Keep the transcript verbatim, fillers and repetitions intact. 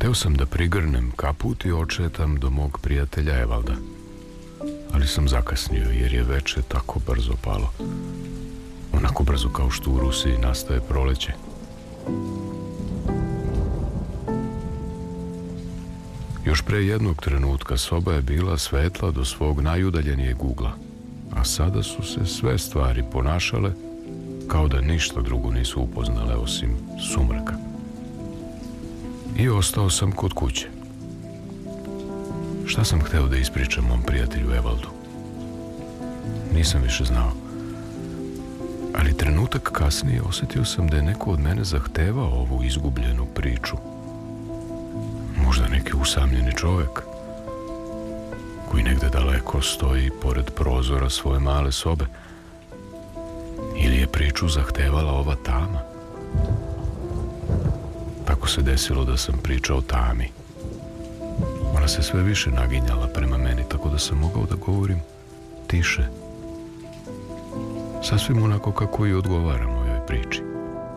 Hteo sam da prigrnem kaput i očetam do mog prijatelja Evalda, ali sam zakasnio jer je veče tako brzo palo. Onako brzo kao što u Rusiji nastaje proleće. Još pre jednog trenutka soba je bila svetla do svog najudaljenijeg ugla, a sada su se sve stvari ponašale kao da ništa drugo nisu upoznale osim sumraka. I ostao sam kod kuće. Šta sam hteo da ispričam mom prijatelju Evaldu? Nisam više znao. Ali trenutak kasnije osjetio sam da je neko od mene zahtevao ovu izgubljenu priču. Možda neki usamljeni čovjek koji negde daleko stoji pored prozora svoje male sobe. Ili je priču zahtevala ova tama. Tako se desilo da sam pričao tami. Ona se sve više naginjala prema meni, tako da sam mogao da govorim tiše. Sasvim onako kako i odgovara mojoj priči.